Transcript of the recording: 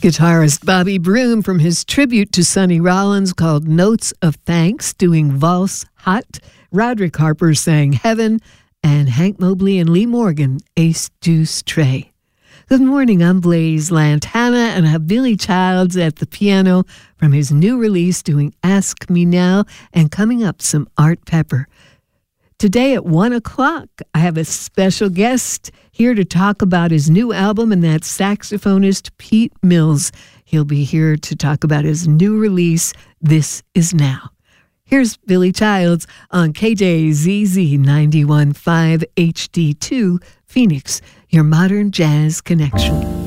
Guitarist Bobby Broom from his tribute to Sonny Rollins called Notes of Thanks, doing Valse Hot. Roderick Harper sang Heaven, and Hank Mobley and Lee Morgan, Ace Deuce Trey. Good morning, I'm Blaze Lantana, and I have Billy Childs at the piano from his new release doing Ask Me Now, and coming up, some Art Pepper. Today at 1 o'clock, I have a special guest here to talk about his new album, and that's saxophonist Pete Mills. He'll be here to talk about his new release, This Is Now. Here's Billy Childs on KJZZ 91.5 HD2, Phoenix, your modern jazz connection.